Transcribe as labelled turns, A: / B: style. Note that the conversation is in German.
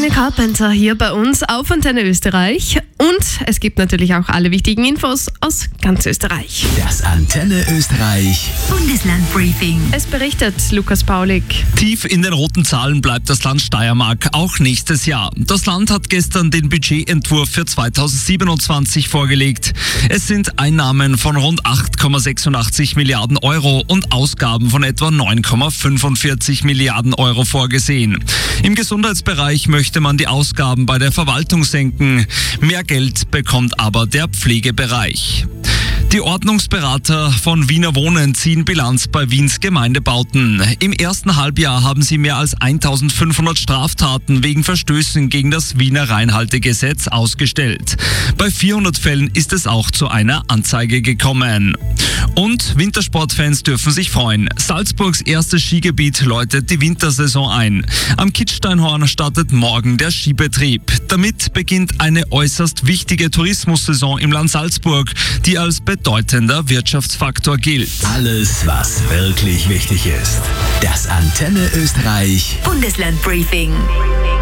A: Sabrina Carpenter hier bei uns auf Antenne Österreich. Und es gibt natürlich auch alle wichtigen Infos aus ganz Österreich.
B: Das Antenne Österreich
C: Bundeslandbriefing.
A: Es berichtet Lukas Paulik.
D: Tief in den roten Zahlen bleibt das Land Steiermark auch nächstes Jahr. Das Land hat gestern den Budgetentwurf für 2027 vorgelegt. Es sind Einnahmen von rund 8,86 Milliarden Euro und Ausgaben von etwa 9,45 Milliarden Euro vorgesehen. Im Gesundheitsbereich möchte man die Ausgaben bei der Verwaltung senken. Mehr Geld bekommt aber der Pflegebereich. Die Ordnungsberater von Wiener Wohnen ziehen Bilanz bei Wiens Gemeindebauten. Im ersten Halbjahr haben sie mehr als 1500 Straftaten wegen Verstößen gegen das Wiener Reinhaltegesetz ausgestellt. Bei 400 Fällen ist es auch zu einer Anzeige gekommen. Und Wintersportfans dürfen sich freuen. Salzburgs erstes Skigebiet läutet die Wintersaison ein. Am Kitzsteinhorn startet morgen der Skibetrieb. Damit beginnt eine äußerst wichtige Tourismussaison im Land Salzburg, die als bedeutender Wirtschaftsfaktor gilt.
B: Alles, was wirklich wichtig ist. Das Antenne Österreich
C: Bundeslandbriefing.